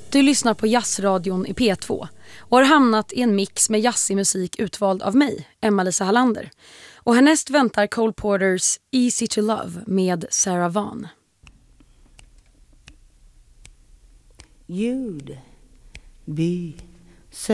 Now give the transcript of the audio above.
Du lyssnar på jazzradion i P2 och har hamnat i en mix med jazzig musik utvald av mig, Emma-Lisa Hallander. Och härnäst väntar Cole Porters Easy to Love med Sarah Vaughan. You'd be